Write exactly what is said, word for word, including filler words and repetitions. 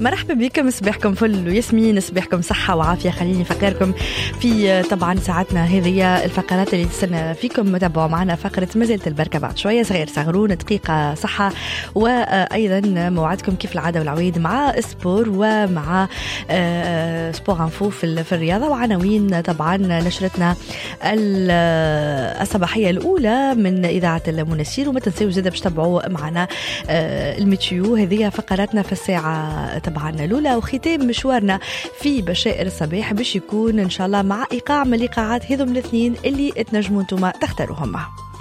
مرحبا بكم، صباحكم فل وياسمين، صباحكم صحة وعافية. خليني أفكركم في طبعا ساعتنا هذه الفقرات اللي تستنى فيكم متابعوا معنا فقرة مازالت البركة بعد شوية، صغير صغرون، دقيقة صحة، وأيضا موعدكم كيف العادة والعويد مع سبور ومع سبور انفو في الرياضة، وعناوين طبعا نشرتنا الصباحية الأولى من إذاعة المنسير. وما تنسوا جدا باش تتابعوا معنا الميتيو، هذه فقراتنا في الساعة طبعا الأولى، وختام مشوارنا في بشائر الصباح باش يكون إن شاء الله مع إيقاع من الإيقاعات هذم الاثنين اللي تنجموا انتم تختاروهم.